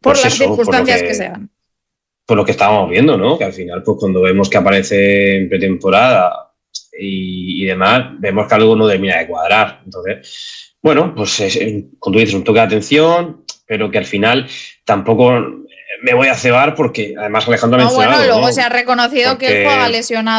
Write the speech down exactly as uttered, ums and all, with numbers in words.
por pues las eso, circunstancias por que, que sean. Por lo que estábamos viendo, ¿no? Que al final, pues cuando vemos que aparece en pretemporada y, y demás, vemos que algo no termina de cuadrar. Entonces, bueno, pues es, como tú dices, un toque de atención, pero que al final tampoco me voy a cebar porque además Alejandro ha no, mencionado, bueno, luego ¿no? se ha reconocido porque... que él juega lesionado